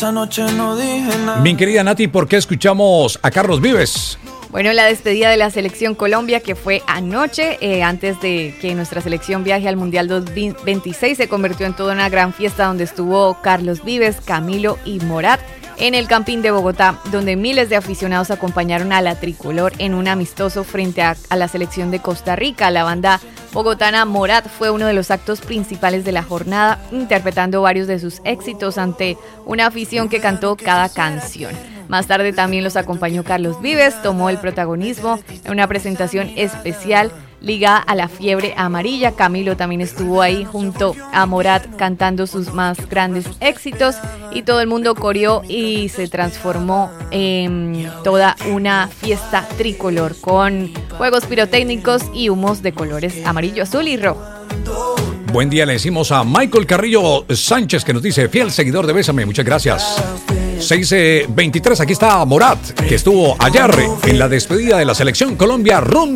esa noche no dije nada. Mi querida Nati, ¿por qué escuchamos a Carlos Vives? Bueno, la despedida de la selección Colombia, que fue anoche, antes de que nuestra selección viaje al Mundial 2026, se convirtió en toda una gran fiesta donde estuvo Carlos Vives, Camilo y Morat en el Campín de Bogotá, donde miles de aficionados acompañaron a la tricolor en un amistoso frente a la selección de Costa Rica. La banda bogotana Morat fue uno de los actos principales de la jornada, interpretando varios de sus éxitos ante una afición que cantó cada canción. Más tarde también los acompañó Carlos Vives, tomó el protagonismo en una presentación especial ligada a la fiebre amarilla. Camilo también estuvo ahí junto a Morat cantando sus más grandes éxitos y todo el mundo coreó y se transformó en toda una fiesta tricolor con juegos pirotécnicos y humos de colores amarillo, azul y rojo. Buen día, le decimos a Michael Carrillo Sánchez, que nos dice, fiel seguidor de Bésame, muchas gracias. 6:23, aquí está Morat, que estuvo ayer en la despedida de la selección Colombia rumbo